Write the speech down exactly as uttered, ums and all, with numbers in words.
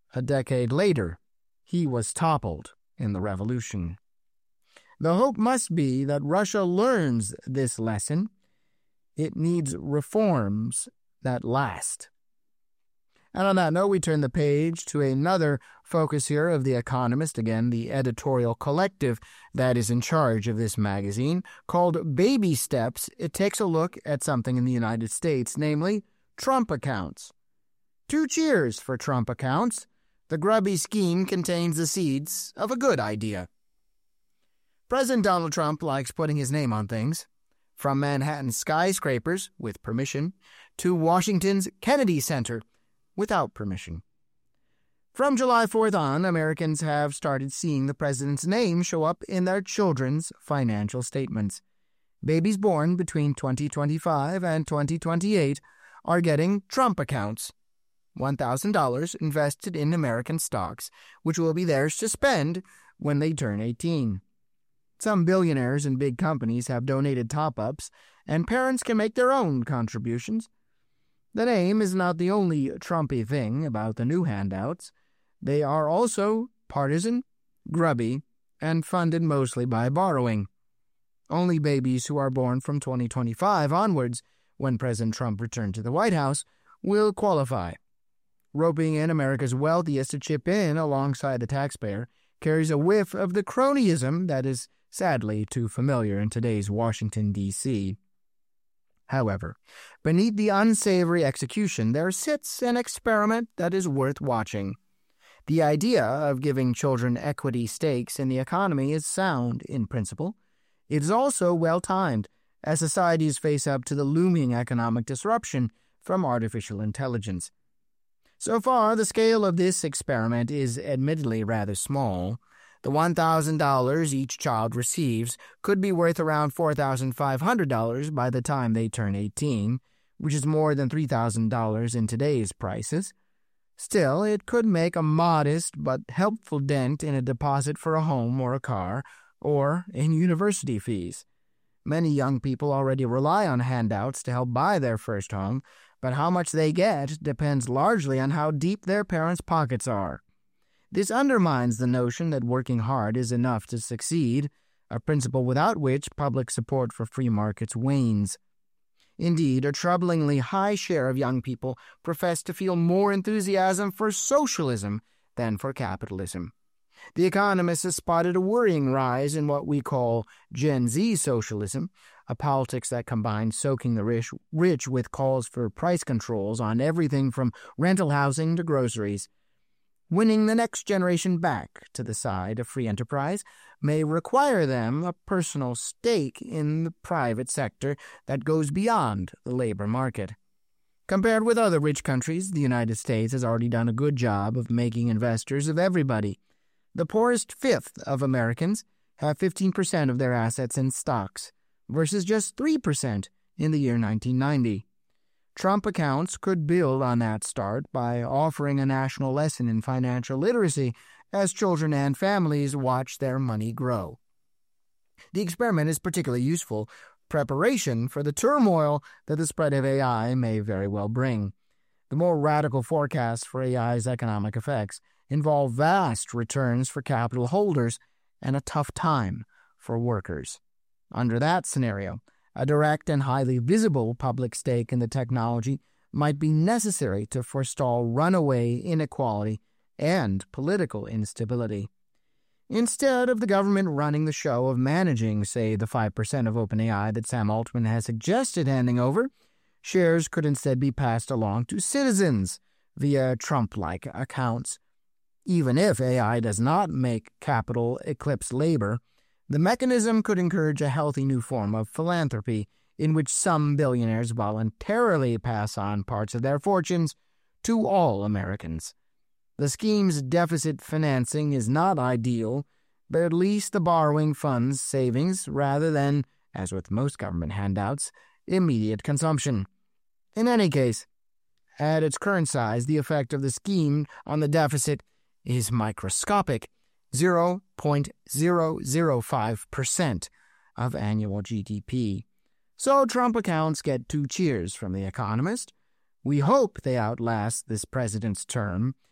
A decade later, he was toppled in the revolution. The hope must be that Russia learns this lesson. It needs reforms that last. And on that note, we turn the page to another focus here of The Economist, again, the editorial collective that is in charge of this magazine, called Baby Steps. It takes a look at something in the United States, namely Trump accounts. Two cheers for Trump accounts. The grubby scheme contains the seeds of a good idea. President Donald Trump likes putting his name on things. From Manhattan's skyscrapers, with permission, to Washington's Kennedy Center, without permission. From July fourth on, Americans have started seeing the president's name show up in their children's financial statements. Babies born between twenty twenty-five and twenty twenty-eight are getting Trump accounts, one thousand dollars invested in American stocks, which will be theirs to spend when they turn eighteen. Some billionaires and big companies have donated top-ups, and parents can make their own contributions. The name is not the only Trumpy thing about the new handouts. They are also partisan, grubby, and funded mostly by borrowing. Only babies who are born from twenty twenty-five onwards, when President Trump returned to the White House, will qualify. Roping in America's wealthiest to chip in alongside the taxpayer carries a whiff of the cronyism that is sadly too familiar in today's Washington, D C However, beneath the unsavory execution there sits an experiment that is worth watching. The idea of giving children equity stakes in the economy is sound in principle. It is also well-timed, as societies face up to the looming economic disruption from artificial intelligence. So far, the scale of this experiment is admittedly rather small. The one thousand dollars each child receives could be worth around four thousand five hundred dollars by the time they turn eighteen, which is more than three thousand dollars in today's prices. Still, it could make a modest but helpful dent in a deposit for a home or a car, or in university fees. Many young people already rely on handouts to help buy their first home, but how much they get depends largely on how deep their parents' pockets are. This undermines the notion that working hard is enough to succeed, a principle without which public support for free markets wanes. Indeed, a troublingly high share of young people profess to feel more enthusiasm for socialism than for capitalism. The Economist has spotted a worrying rise in what we call Gen Z socialism, a politics that combines soaking the rich, rich with calls for price controls on everything from rental housing to groceries. Winning the next generation back to the side of free enterprise may require them a personal stake in the private sector that goes beyond the labor market. Compared with other rich countries, the United States has already done a good job of making investors of everybody. The poorest fifth of Americans have fifteen percent of their assets in stocks, versus just three percent in the year nineteen ninety. Trump accounts could build on that start by offering a national lesson in financial literacy as children and families watch their money grow. The experiment is particularly useful preparation for the turmoil that the spread of A I may very well bring. The more radical forecasts for A I's economic effects involve vast returns for capital holders and a tough time for workers. Under that scenario, a direct and highly visible public stake in the technology might be necessary to forestall runaway inequality and political instability. Instead of the government running the show of managing, say, the five percent of OpenAI that Sam Altman has suggested handing over, shares could instead be passed along to citizens via Trump-like accounts. Even if A I does not make capital eclipse labor, the mechanism could encourage a healthy new form of philanthropy in which some billionaires voluntarily pass on parts of their fortunes to all Americans. The scheme's deficit financing is not ideal, but at least the borrowing funds savings rather than, as with most government handouts, immediate consumption. In any case, at its current size, the effect of the scheme on the deficit is microscopic, zero point zero zero five percent of annual G D P. So Trump accounts get two cheers from The Economist. We hope they outlast this president's term,